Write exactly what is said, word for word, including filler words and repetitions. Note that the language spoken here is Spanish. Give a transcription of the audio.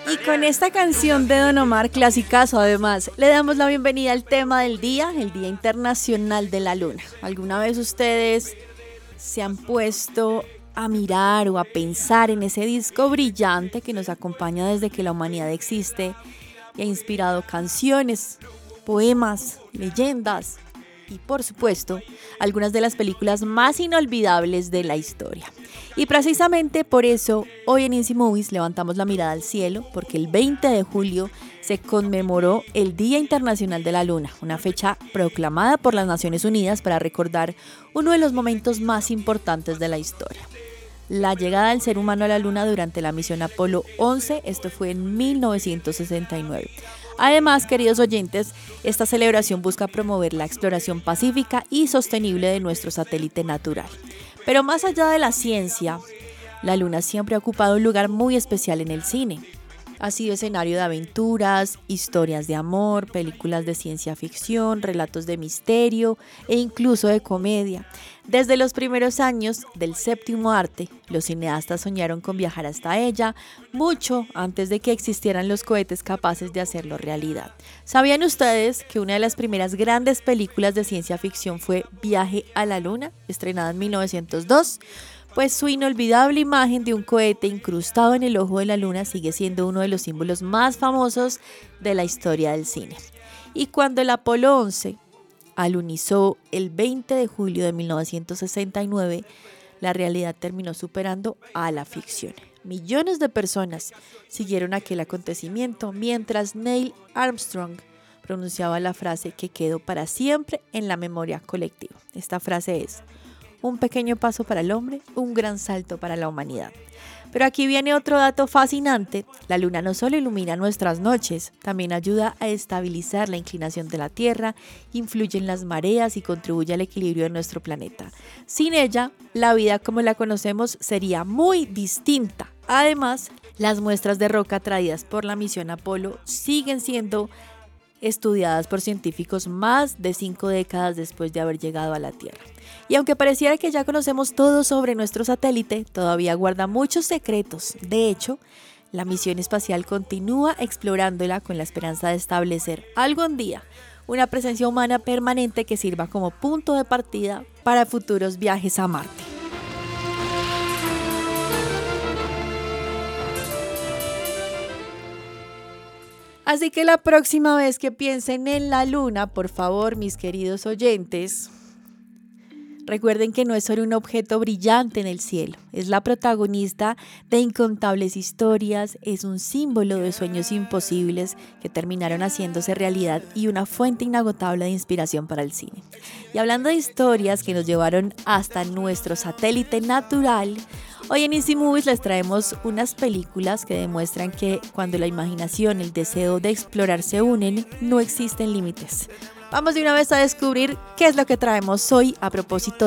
Y con esta canción de Don Omar, clasicazo además, le damos la bienvenida al tema del día, el Día Internacional de la Luna. ¿Alguna vez ustedes se han puesto a mirar o a pensar en ese disco brillante que nos acompaña desde que la humanidad existe y ha inspirado canciones, poemas, leyendas y, por supuesto, algunas de las películas más inolvidables de la historia? Y precisamente por eso, hoy en Easy Movies levantamos la mirada al cielo, porque el veinte de julio se conmemoró el Día Internacional de la Luna, una fecha proclamada por las Naciones Unidas para recordar uno de los momentos más importantes de la historia: la llegada del ser humano a la Luna durante la misión Apolo once, esto fue en mil novecientos sesenta y nueve. Además, queridos oyentes, esta celebración busca promover la exploración pacífica y sostenible de nuestro satélite natural. Pero más allá de la ciencia, la Luna siempre ha ocupado un lugar muy especial en el cine. Ha sido escenario de aventuras, historias de amor, películas de ciencia ficción, relatos de misterio e incluso de comedia. Desde los primeros años del séptimo arte, los cineastas soñaron con viajar hasta ella, mucho antes de que existieran los cohetes capaces de hacerlo realidad. ¿Sabían ustedes que una de las primeras grandes películas de ciencia ficción fue Viaje a la Luna, estrenada en mil novecientos dos? Pues su inolvidable imagen de un cohete incrustado en el ojo de la luna sigue siendo uno de los símbolos más famosos de la historia del cine. Y cuando el Apolo once alunizó el veinte de julio de mil novecientos sesenta y nueve, la realidad terminó superando a la ficción. Millones de personas siguieron aquel acontecimiento mientras Neil Armstrong pronunciaba la frase que quedó para siempre en la memoria colectiva. Esta frase es: un pequeño paso para el hombre, un gran salto para la humanidad. Pero aquí viene otro dato fascinante: la luna no solo ilumina nuestras noches, también ayuda a estabilizar la inclinación de la Tierra, influye en las mareas y contribuye al equilibrio de nuestro planeta. Sin ella, la vida como la conocemos sería muy distinta. Además, las muestras de roca traídas por la misión Apolo siguen siendo estudiadas por científicos más de cinco décadas después de haber llegado a la Tierra. Y aunque pareciera que ya conocemos todo sobre nuestro satélite, todavía guarda muchos secretos. De hecho, la misión espacial continúa explorándola con la esperanza de establecer algún día una presencia humana permanente que sirva como punto de partida para futuros viajes a Marte. Así que la próxima vez que piensen en la luna, por favor, mis queridos oyentes, recuerden que no es solo un objeto brillante en el cielo, es la protagonista de incontables historias, es un símbolo de sueños imposibles que terminaron haciéndose realidad y una fuente inagotable de inspiración para el cine. Y hablando de historias que nos llevaron hasta nuestro satélite natural, hoy en Easy Movies les traemos unas películas que demuestran que cuando la imaginación y el deseo de explorar se unen, no existen límites. Vamos de una vez a descubrir qué es lo que traemos hoy a propósito